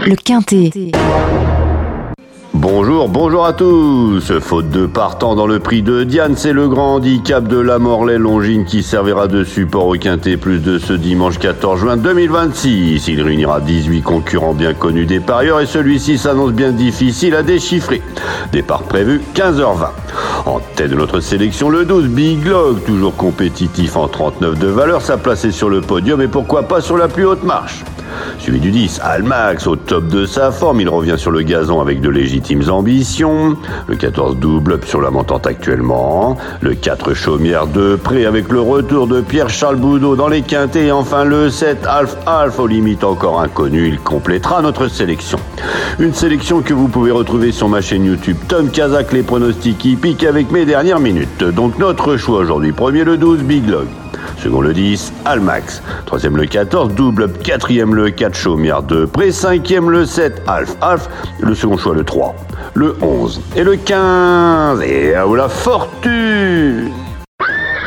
le quintet. Bonjour à tous. Faute de partant dans le prix de Diane, c'est le grand handicap de la Morlaix Longines qui servira de support au quintet plus de ce dimanche 14 juin 2026. Il réunira 18 concurrents bien connus des parieurs et celui-ci s'annonce bien difficile à déchiffrer. Départ prévu 15h20. En tête de notre sélection, le 12 Big Log, toujours compétitif en 39 de valeur, sa place est sur le podium et pourquoi pas sur la plus haute marche. Suivi du 10, Almax, au top de sa forme, il revient sur le gazon avec de légitimes ambitions. Le 14, Double Up sur la montante actuellement. Le 4, Chaumière de Pré avec le retour de Pierre-Charles Boudot dans les quintets. Et enfin le 7, Alf, aux limites encore inconnu, il complétera notre sélection. Une sélection que vous pouvez retrouver sur ma chaîne YouTube Tom Kazak, les pronostics hippiques avec mes dernières minutes. Donc notre choix aujourd'hui, premier le 12, Big Log. Second le 10, Almax. Troisième le 14, Double Up. Quatrième le 4, Chaumière de Pré. Cinquième le 7, Alf. Le second choix le 3, le 11 et le 15. Et à vous la fortune!